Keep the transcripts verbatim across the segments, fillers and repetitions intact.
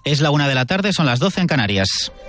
Es la una de la tarde, son las doce en Canarias.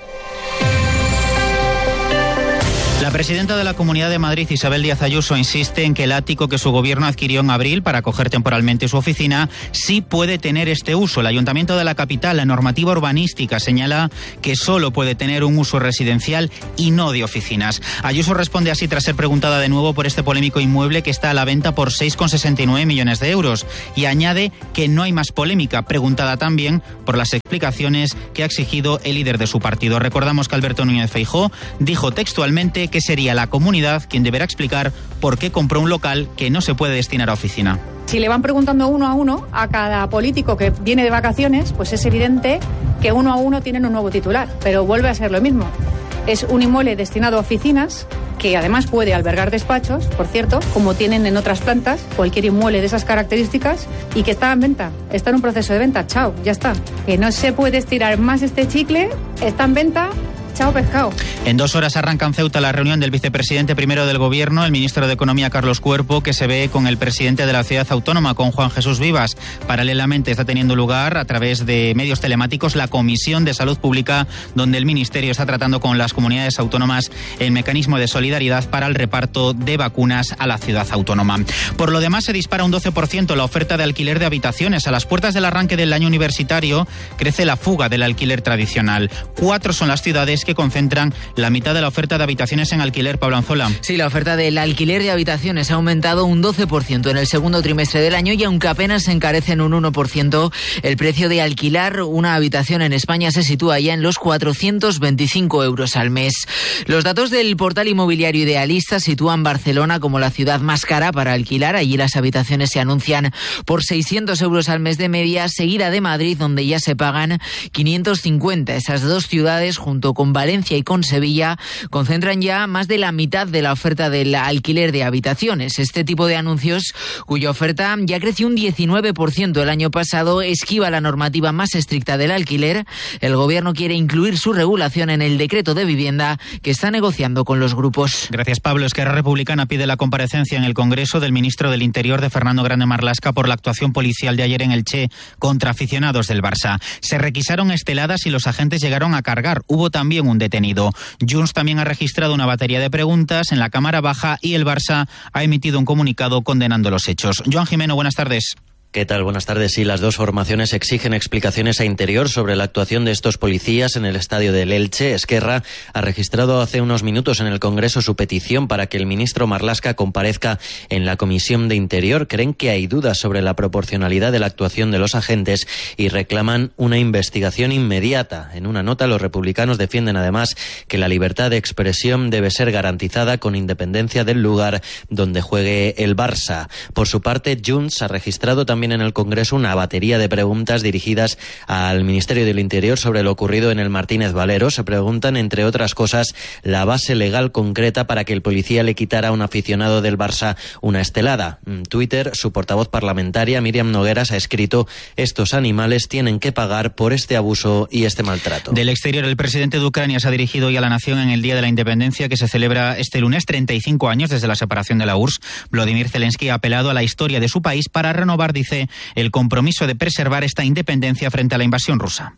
La presidenta de la Comunidad de Madrid, Isabel Díaz Ayuso, insiste en que el ático que su gobierno adquirió en abril para acoger temporalmente su oficina sí puede tener este uso. El Ayuntamiento de la capital, la normativa urbanística, señala que solo puede tener un uso residencial y no de oficinas. Ayuso responde así tras ser preguntada de nuevo por este polémico inmueble que está a la venta por seis coma sesenta y nueve millones de euros y añade que no hay más polémica, preguntada también por las explicaciones que ha exigido el líder de su partido. Recordamos que Alberto Núñez Feijóo dijo textualmente que sería la comunidad quien deberá explicar por qué compró un local que no se puede destinar a oficina. Si le van preguntando uno a uno a cada político que viene de vacaciones, pues es evidente que uno a uno tienen un nuevo titular, pero vuelve a ser lo mismo. Es un inmueble destinado a oficinas, que además puede albergar despachos, por cierto, como tienen en otras plantas, cualquier inmueble de esas características, y que está en venta, está en un proceso de venta, chao, ya está. Que no se puede estirar más este chicle, está en venta. Chao, pescado. En dos horas arranca en Ceuta la reunión del vicepresidente primero del Gobierno, el ministro de Economía, Carlos Cuerpo, que se ve con el presidente de la ciudad autónoma, con Juan Jesús Vivas. Paralelamente está teniendo lugar, a través de medios telemáticos, la Comisión de Salud Pública, donde el Ministerio está tratando con las comunidades autónomas el mecanismo de solidaridad para el reparto de vacunas a la ciudad autónoma. Por lo demás, se dispara un doce por ciento la oferta de alquiler de habitaciones. A las puertas del arranque del año universitario crece la fuga del alquiler tradicional. Cuatro son las ciudades que concentran la mitad de la oferta de habitaciones en alquiler. Pablo Anzola. Sí, la oferta del alquiler de habitaciones ha aumentado un doce por ciento en el segundo trimestre del año y aunque apenas se encarece en un uno por ciento, el precio de alquilar una habitación en España se sitúa ya en los cuatrocientos veinticinco euros al mes. Los datos del portal inmobiliario Idealista sitúan Barcelona como la ciudad más cara para alquilar. Allí las habitaciones se anuncian por seiscientos euros al mes de media, seguida de Madrid, donde ya se pagan quinientos cincuenta. Esas dos ciudades, junto con Valencia y con Sevilla, concentran ya más de la mitad de la oferta del alquiler de habitaciones. Este tipo de anuncios, cuya oferta ya creció un diecinueve por ciento el año pasado, esquiva la normativa más estricta del alquiler. El Gobierno quiere incluir su regulación en el decreto de vivienda que está negociando con los grupos. Gracias, Pablo. Esquerra Republicana pide la comparecencia en el Congreso del ministro del Interior, de Fernando Grande Marlaska, por la actuación policial de ayer en Elche contra aficionados del Barça. Se requisaron esteladas y los agentes llegaron a cargar. Hubo también un detenido. Junts también ha registrado una batería de preguntas en la Cámara Baja y el Barça ha emitido un comunicado condenando los hechos. Joan Jimeno, buenas tardes. ¿Qué tal? Buenas tardes. Sí, las dos formaciones exigen explicaciones a Interior sobre la actuación de estos policías en el estadio del Elche. Esquerra ha registrado hace unos minutos en el Congreso su petición para que el ministro Marlaska comparezca en la Comisión de Interior. Creen que hay dudas sobre la proporcionalidad de la actuación de los agentes y reclaman una investigación inmediata. En una nota, los republicanos defienden además que la libertad de expresión debe ser garantizada con independencia del lugar donde juegue el Barça. Por su parte, Junts ha registrado también en el Congreso una batería de preguntas dirigidas al Ministerio del Interior sobre lo ocurrido en el Martínez Valero. Se preguntan, entre otras cosas, la base legal concreta para que el policía le quitara a un aficionado del Barça una estelada. En Twitter, su portavoz parlamentaria, Míriam Nogueras, ha escrito: estos animales tienen que pagar por este abuso y este maltrato. Del exterior, el presidente de Ucrania se ha dirigido hoy a la nación en el Día de la Independencia, que se celebra este lunes, treinta y cinco años desde la separación de la U R S S. Volodymyr Zelensky ha apelado a la historia de su país para renovar, dice, el compromiso de preservar esta independencia frente a la invasión rusa.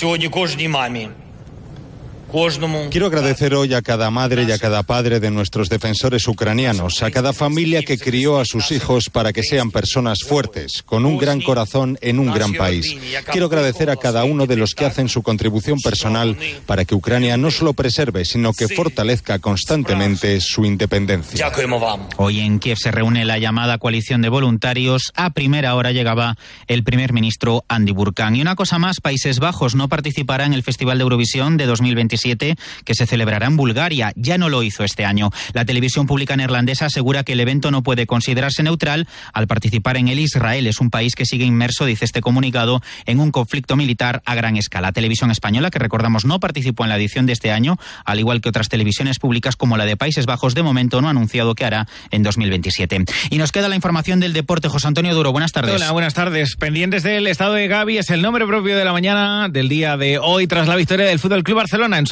Quiero agradecer hoy a cada madre y a cada padre de nuestros defensores ucranianos, a cada familia que crió a sus hijos para que sean personas fuertes, con un gran corazón en un gran país. Quiero agradecer a cada uno de los que hacen su contribución personal para que Ucrania no solo preserve, sino que fortalezca constantemente su independencia. Hoy en Kiev se reúne la llamada coalición de voluntarios. A primera hora llegaba el primer ministro Andy Burkan. Y una cosa más, Países Bajos no participará en el Festival de Eurovisión de dos mil veintisiete, que se celebrará en Bulgaria. Ya no lo hizo este año. La televisión pública neerlandesa asegura que el evento no puede considerarse neutral al participar en él Israel. Es un país que sigue inmerso, dice este comunicado, en un conflicto militar a gran escala. Televisión Española, que recordamos no participó en la edición de este año, al igual que otras televisiones públicas como la de Países Bajos, de momento no ha anunciado qué hará en dos mil veintisiete. Y nos queda la información del deporte. José Antonio Duro, buenas tardes. Hola, buenas tardes. Pendientes del estado de Gavi, es el nombre propio de la mañana del día de hoy tras la victoria del Fútbol Club Barcelona en su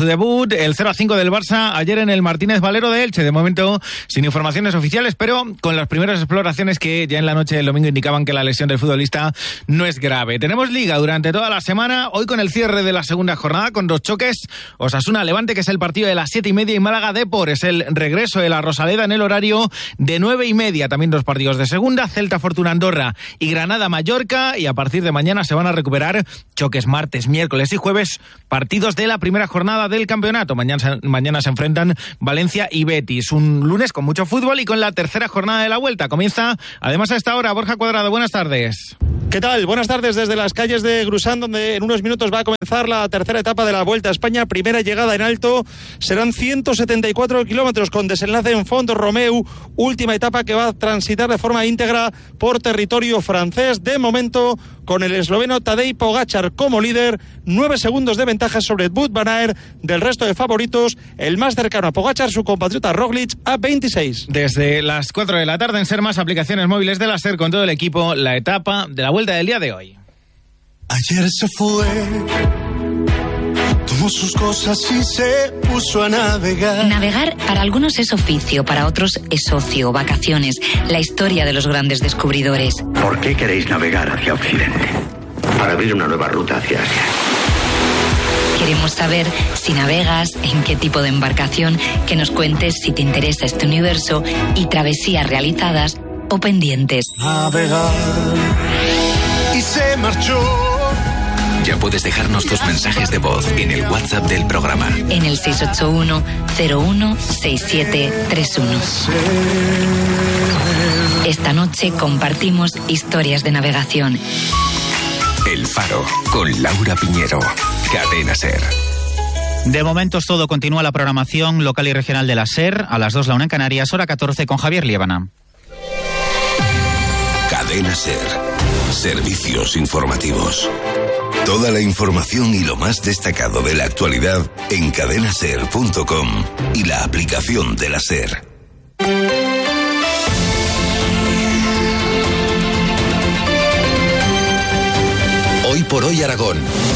su debut, el cero a cinco del Barça ayer en el Martínez Valero de Elche. De momento sin informaciones oficiales, pero con las primeras exploraciones que ya en la noche del domingo indicaban que la lesión del futbolista no es grave. Tenemos Liga durante toda la semana, hoy con el cierre de la segunda jornada, con dos choques. Osasuna-Levante, que es el partido de las siete y media, y Málaga-Depor es el regreso de la Rosaleda en el horario de nueve y media. También dos partidos de segunda, Celta-Fortuna-Andorra y Granada-Mallorca, y a partir de mañana se van a recuperar choques martes, miércoles y jueves, partidos de la primera jornada del campeonato. Mañana, mañana se enfrentan Valencia y Betis. Un lunes con mucho fútbol y con la tercera jornada de la Vuelta. Comienza además a esta hora Borja Cuadrado. Buenas tardes. ¿Qué tal? Buenas tardes desde las calles de Grusán, donde en unos minutos va a comenzar la tercera etapa de la Vuelta a España. Primera llegada en alto, serán ciento setenta y cuatro kilómetros con desenlace en Font Romeu. Última etapa que va a transitar de forma íntegra por territorio francés. De momento, con el esloveno Tadej Pogačar como líder, nueve segundos de ventaja sobre Wout van Aert. Del resto de favoritos, el más cercano a Pogačar, su compatriota Roglic, a veintiséis. Desde las cuatro de la tarde en Ser Más, aplicaciones móviles de la SER, con todo el equipo, la etapa de la Vuelta del día de hoy. Ayer se fue, tomó sus cosas y se puso a navegar. Navegar para algunos es oficio, para otros es ocio, vacaciones, la historia de los grandes descubridores. ¿Por qué queréis navegar hacia Occidente? Para abrir una nueva ruta hacia Asia. Queremos saber si navegas, en qué tipo de embarcación, que nos cuentes si te interesa este universo y travesías realizadas o pendientes. Navegar y se marchó. Ya puedes dejarnos tus mensajes de voz en el WhatsApp del programa. En el seis ocho uno cero uno seis siete tres uno. Esta noche compartimos historias de navegación. El Faro, con Laura Piñero. Cadena SER. De momento es todo. Continúa la programación local y regional de la SER. A las dos, la una en Canarias, hora catorce, con Javier Liébana. Cadena SER. Servicios informativos. Toda la información y lo más destacado de la actualidad en cadena ser punto com y la aplicación de la SER. Hoy por hoy Aragón.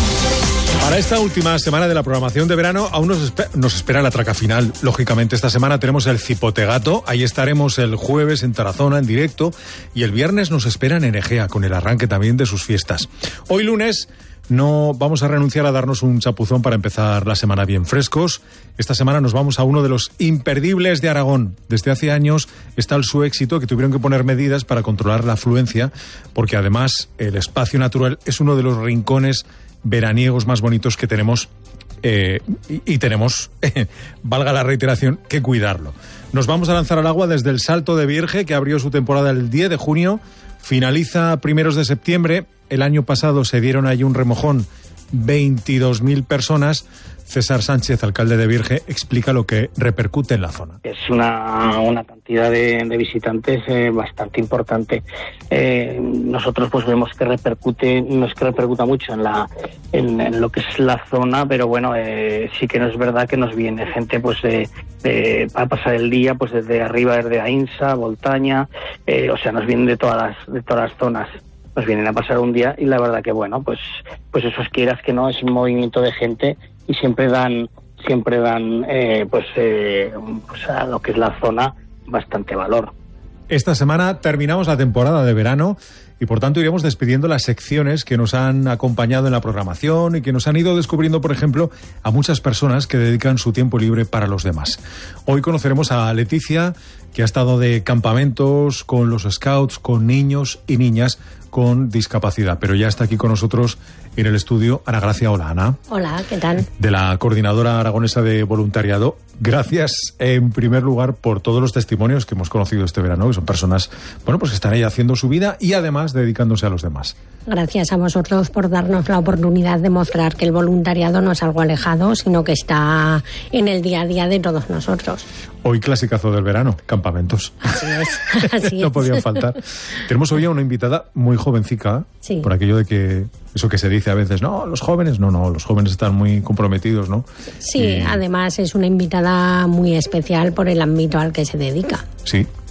Para esta última semana de la programación de verano aún nos, esper- nos espera la traca final. Lógicamente esta semana tenemos el Cipotegato, ahí estaremos el jueves en Tarazona en directo y el viernes nos esperan en Egea con el arranque también de sus fiestas. Hoy lunes no vamos a renunciar a darnos un chapuzón para empezar la semana bien frescos. Esta semana nos vamos a uno de los imperdibles de Aragón. Desde hace años está el su éxito, que tuvieron que poner medidas para controlar la afluencia, porque además el espacio natural es uno de los rincones veraniegos más bonitos que tenemos eh, y, y tenemos, eh, valga la reiteración, que cuidarlo. Nos vamos a lanzar al agua desde el Salto de Vierge, que abrió su temporada el diez de junio, finaliza a primeros de septiembre. El año pasado se dieron ahí un remojón, veintidós mil personas. César Sánchez, alcalde de Vierge, explica lo que repercute en la zona. Es una, una cantidad de, de visitantes eh, bastante importante. Eh, nosotros pues vemos que repercute, no es que repercuta mucho en la en, en lo que es la zona, pero bueno, eh, sí que no es verdad que nos viene gente pues eh, eh, a pasar el día pues desde arriba, desde Ainsa, Voltaña, eh, o sea, nos vienen de todas las, de todas las zonas. Nos vienen a pasar un día y la verdad que bueno, pues pues eso quieras que no, es un movimiento de gente y siempre dan siempre dan eh, pues, eh, pues a lo que es la zona bastante valor. Esta semana terminamos la temporada de verano y por tanto iremos despidiendo las secciones que nos han acompañado en la programación y que nos han ido descubriendo, por ejemplo, a muchas personas que dedican su tiempo libre para los demás. Hoy conoceremos a Leticia, que ha estado de campamentos con los scouts, con niños y niñas con discapacidad, pero ya está aquí con nosotros en el estudio Ana Gracia. Hola, Ana. Hola, ¿qué tal? De la Coordinadora Aragonesa de Voluntariado. Gracias, en primer lugar, por todos los testimonios que hemos conocido este verano, que son personas, bueno, pues que están ahí haciendo su vida y además dedicándose a los demás. Gracias a vosotros por darnos la oportunidad de mostrar que el voluntariado no es algo alejado, sino que está en el día a día de todos nosotros. Hoy clasicazo del verano, campamentos. Así es, así no es. podían faltar. Tenemos hoy a una invitada muy jovencica, sí. Por aquello de que, eso que se dice a veces, no, los jóvenes, no, no, los jóvenes están muy comprometidos, ¿no? Sí, y... además es una invitada muy especial por el ámbito al que se dedica. Sí,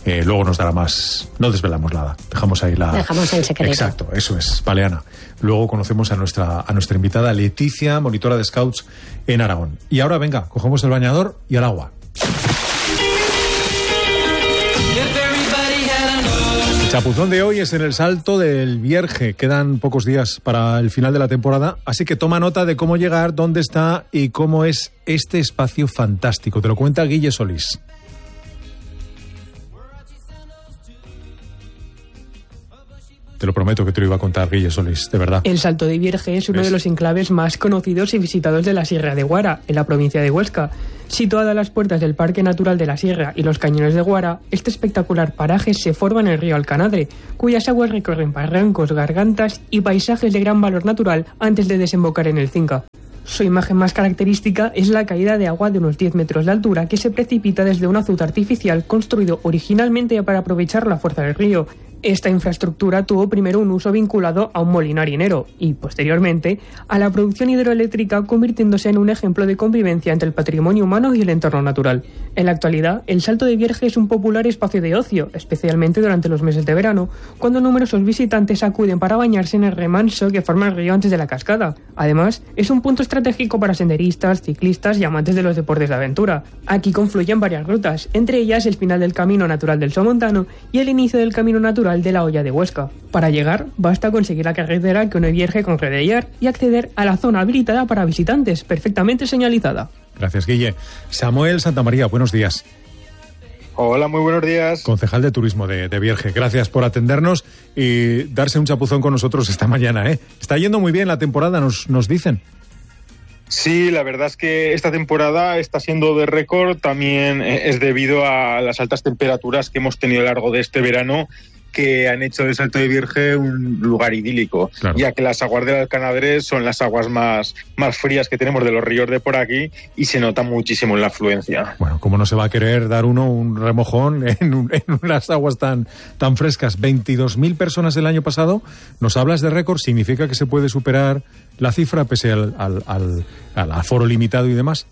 Eh, luego nos dará más. No desvelamos nada. Dejamos ahí la. Dejamos el secreto. Exacto, eso es, Baleana. Luego conocemos a nuestra, a nuestra invitada Leticia, monitora de Scouts en Aragón. Y ahora venga, cogemos el bañador y al agua. El chapuzón de hoy es en el Salto del Vierge. Quedan pocos días para el final de la temporada, así que toma nota de cómo llegar, dónde está y cómo es este espacio fantástico. Te lo cuenta Guille Solís. Te lo prometo que te lo iba a contar, Guille Solís, de verdad. El Salto de Vierge es uno ¿Ves? de los enclaves más conocidos y visitados de la Sierra de Guara, en la provincia de Huesca. Situada a las puertas del Parque Natural de la Sierra y los Cañones de Guara, este espectacular paraje se forma en el río Alcanadre, cuyas aguas recorren barrancos, gargantas y paisajes de gran valor natural antes de desembocar en el Cinca. Su imagen más característica es la caída de agua de unos diez metros de altura que se precipita desde un azud artificial construido originalmente para aprovechar la fuerza del río. Esta infraestructura tuvo primero un uso vinculado a un molino harinero y, posteriormente, a la producción hidroeléctrica, convirtiéndose en un ejemplo de convivencia entre el patrimonio humano y el entorno natural. En la actualidad, el Salto de Vierge es un popular espacio de ocio, especialmente durante los meses de verano, cuando numerosos visitantes acuden para bañarse en el remanso que forma el río antes de la cascada. Además, es un punto estratégico para senderistas, ciclistas y amantes de los deportes de aventura. Aquí confluyen varias rutas, entre ellas el final del Camino Natural del Somontano y el inicio del Camino Natural de la Hoya de Huesca. Para llegar, basta conseguir la carretera que une Vierge con Redellar y acceder a la zona habilitada para visitantes, perfectamente señalizada. Gracias, Guille. Samuel Santamaría, buenos días. Hola, muy buenos días. Concejal de Turismo de, de Vierge. Gracias por atendernos y darse un chapuzón con nosotros esta mañana, ¿eh? Está yendo muy bien la temporada, nos, nos dicen. Sí, la verdad es que esta temporada está siendo de récord. También es debido a las altas temperaturas que hemos tenido a lo largo de este verano, que han hecho del Salto de Vierge un lugar idílico, claro. Ya que las aguas del Alcanadre son las aguas más, más frías que tenemos de los ríos de por aquí y se nota muchísimo en la afluencia. Bueno, ¿cómo no se va a querer dar uno un remojón en, un, en unas aguas tan, tan frescas? veintidós mil personas el año pasado. Nos hablas de récord, ¿significa que se puede superar la cifra pese al, al, al, al aforo limitado y demás?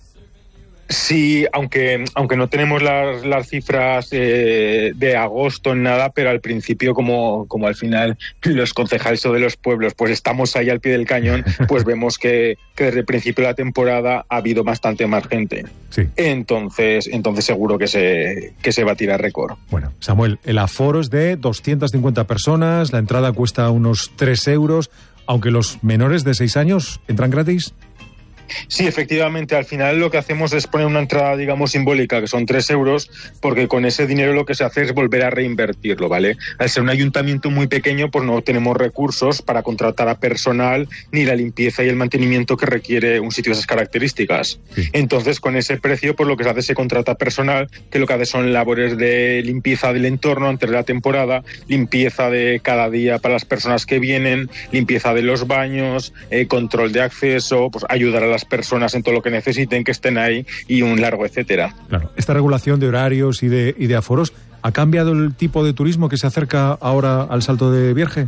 Sí, aunque aunque no tenemos las, las cifras eh, de agosto en nada, pero al principio, como, como al final los concejales o de los pueblos, pues estamos ahí al pie del cañón, pues vemos que, que desde el principio de la temporada ha habido bastante más gente. Sí. Entonces, entonces seguro que se, que se va a tirar récord. Bueno, Samuel, el aforo es de doscientas cincuenta personas, la entrada cuesta unos tres euros, aunque los menores de seis años entran gratis. Sí, efectivamente, al final lo que hacemos es poner una entrada, digamos, simbólica, que son tres euros, porque con ese dinero lo que se hace es volver a reinvertirlo, ¿vale? Al ser un ayuntamiento muy pequeño, pues no tenemos recursos para contratar a personal ni la limpieza y el mantenimiento que requiere un sitio de esas características. Sí. Entonces, con ese precio, pues lo que se hace es se contrata personal, que lo que hace son labores de limpieza del entorno antes de la temporada, limpieza de cada día para las personas que vienen, limpieza de los baños, eh, control de acceso, pues ayudar a las personas en todo lo que necesiten, que estén ahí, y un largo etcétera. Claro. Esta regulación de horarios y de, y de aforos, ¿ha cambiado el tipo de turismo que se acerca ahora al Salto de Vierge?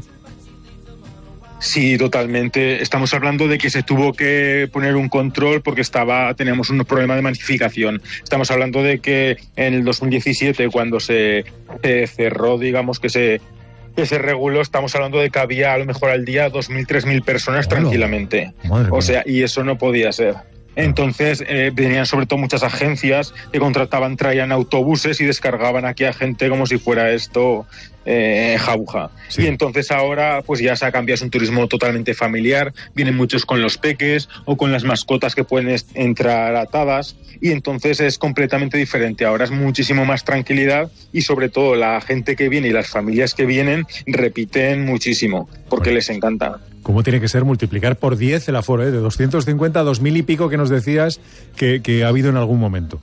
Sí, totalmente. Estamos hablando de que se tuvo que poner un control porque estaba teníamos un problema de masificación. Estamos hablando de que en el dos mil diecisiete, cuando se, se cerró, digamos que se que se reguló, estamos hablando de que había a lo mejor al día dos mil, tres mil personas bueno, tranquilamente. O sea, y eso no podía ser. Entonces eh, venían sobre todo muchas agencias que contrataban, traían autobuses y descargaban aquí a gente como si fuera esto eh, jauja. Sí. Y entonces ahora pues ya se ha cambiado, es un turismo totalmente familiar, vienen muchos con los peques o con las mascotas que pueden entrar atadas, y entonces es completamente diferente. Ahora es muchísimo más tranquilidad y sobre todo la gente que viene y las familias que vienen repiten muchísimo porque bueno, les encanta. ¿Cómo tiene que ser multiplicar por diez el aforo, eh? De doscientos cincuenta a dos mil y pico que nos decías que, que ha habido en algún momento?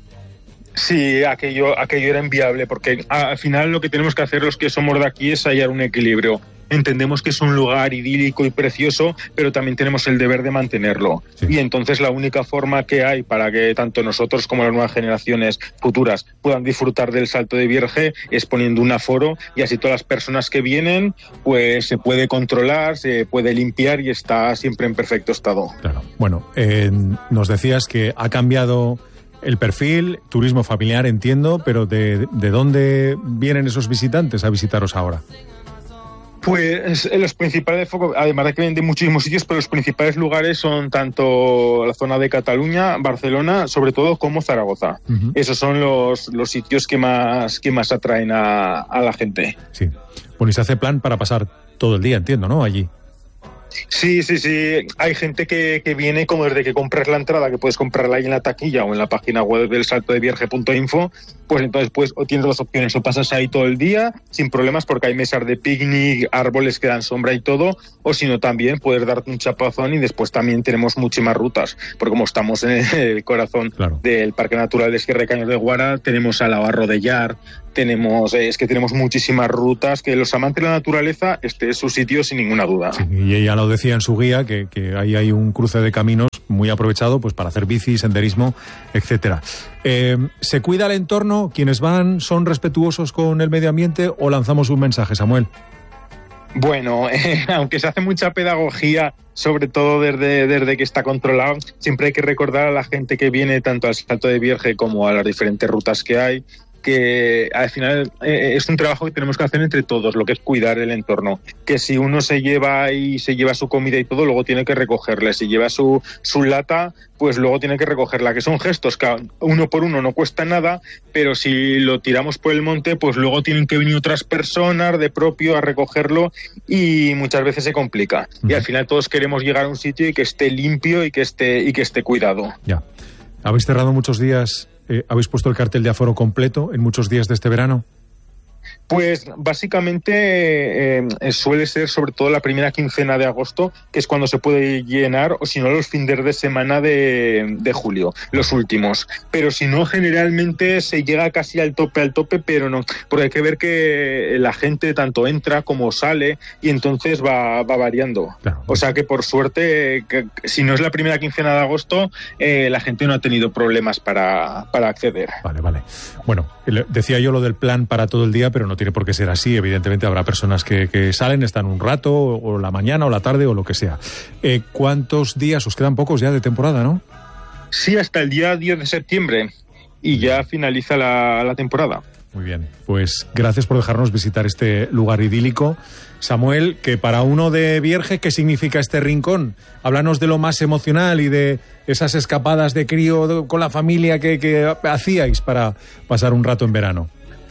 Sí, aquello, aquello era inviable, porque al final lo que tenemos que hacer los que somos de aquí es hallar un equilibrio. Entendemos que es un lugar idílico y precioso, pero también tenemos el deber de mantenerlo. Sí. Y entonces la única forma que hay para que tanto nosotros como las nuevas generaciones futuras puedan disfrutar del Salto de Vierge es poniendo un aforo, y así todas las personas que vienen pues se puede controlar, se puede limpiar y está siempre en perfecto estado. Claro. Bueno, eh, nos decías que ha cambiado El perfil, turismo familiar, entiendo, pero ¿de, de dónde vienen esos visitantes a visitaros ahora? Pues los principales focos, además de que vienen de muchísimos sitios, pero los principales lugares son tanto la zona de Cataluña, Barcelona, sobre todo, como Zaragoza. Uh-huh. Esos son los, los sitios que más, que más atraen a, a la gente. Sí. Bueno, y se hace plan para pasar todo el día, entiendo, ¿no? Allí. Sí, sí, sí. Hay gente que, que viene como desde que compras la entrada, que puedes comprarla ahí en la taquilla o en la página web del salto de vierge punto info, pues entonces pues o tienes dos opciones, o pasas ahí todo el día sin problemas porque hay mesas de picnic, árboles que dan sombra y todo, o si no también puedes darte un chapazón y después también tenemos muchísimas rutas, porque como estamos en el corazón claro. del Parque Natural de Esquerra y Caños de Guara, tenemos a la Barro de Llar, tenemos, es que tenemos muchísimas rutas, que los amantes de la naturaleza, este es su sitio sin ninguna duda. Sí, y ella lo decía en su guía, que, que ahí hay un cruce de caminos muy aprovechado pues para hacer bici, senderismo, etcétera. Eh, ¿Se cuida el entorno? ¿Quienes van son respetuosos con el medio ambiente o lanzamos un mensaje, Samuel? Bueno, eh, aunque se hace mucha pedagogía, sobre todo desde, desde que está controlado, siempre hay que recordar a la gente que viene tanto al Salto de Vierge como a las diferentes rutas que hay, que al final eh, es un trabajo que tenemos que hacer entre todos, lo que es cuidar el entorno. Que si uno se lleva y se lleva su comida y todo, luego tiene que recogerla. Si lleva su, su lata, pues luego tiene que recogerla. Que son gestos que uno por uno no cuesta nada, pero si lo tiramos por el monte, pues luego tienen que venir otras personas de propio a recogerlo y muchas veces se complica. Uh-huh. Y al final todos queremos llegar a un sitio y que esté limpio y que esté, y que esté cuidado. Ya. ¿Habéis cerrado muchos días? Eh, ¿Habéis puesto el cartel de aforo completo en muchos días de este verano? Pues básicamente eh, suele ser sobre todo la primera quincena de agosto, que es cuando se puede llenar, o si no los fines de semana de, de julio, los últimos. Pero si no, generalmente se llega casi al tope, al tope, pero no, porque hay que ver que la gente tanto entra como sale y entonces va, va variando. Claro. O sea que por suerte, que, si no es la primera quincena de agosto, eh, la gente no ha tenido problemas para, para acceder. Vale, vale. Bueno, decía yo lo del plan para todo el día, pero no tiene por qué ser así. Evidentemente habrá personas que, que salen, están un rato, o la mañana, o la tarde, o lo que sea. Eh, ¿Cuántos días? Os quedan pocos ya de temporada, ¿no? Sí, hasta el día diez de septiembre. Y ya finaliza la, la temporada. Muy bien. Pues gracias por dejarnos visitar este lugar idílico. Samuel, que para uno de Vierge, ¿qué significa este rincón? Háblanos de lo más emocional y de esas escapadas de crío con la familia que, que hacíais para pasar un rato en verano.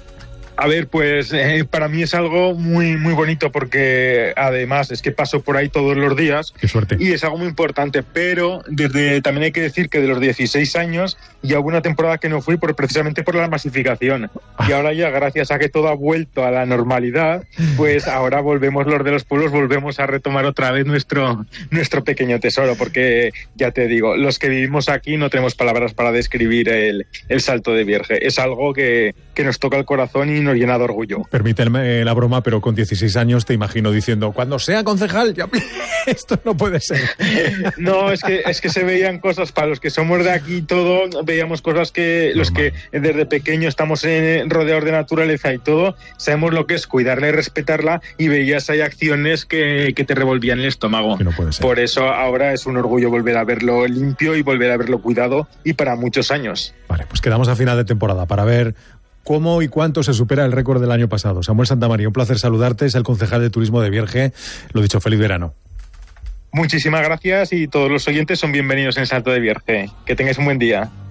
A ver, pues eh, para mí es algo muy muy bonito porque además es que paso por ahí todos los días. Qué suerte. Y es algo muy importante, pero desde también hay que decir que de los dieciséis años ya hubo una temporada que no fui por, precisamente por la masificación. Y ahora ya, gracias a que todo ha vuelto a la normalidad, pues ahora volvemos los de los pueblos, volvemos a retomar otra vez nuestro, nuestro pequeño tesoro, porque ya te digo, los que vivimos aquí no tenemos palabras para describir el, el Salto de Vierge. Es algo que, que nos toca el corazón y nos llena de orgullo. Permíteme la broma, pero con dieciséis años te imagino diciendo, cuando sea concejal, ya... esto no puede ser. No, es que es que se veían cosas, para los que somos de aquí todo, veíamos cosas que Normal. Los que desde pequeño estamos en, rodeados de naturaleza y todo, sabemos lo que es cuidarla y respetarla, y veías hay acciones que, que te revolvían el estómago. Que no puede ser. Por eso ahora es un orgullo volver a verlo limpio y volver a verlo cuidado, y para muchos años. Vale, pues quedamos a final de temporada para ver cómo y cuánto se supera el récord del año pasado. Samuel Santamaría, un placer saludarte, es el concejal de Turismo de Vierge. Lo dicho, feliz verano. Muchísimas gracias y todos los oyentes son bienvenidos en Salto de Vierge. Que tengáis un buen día.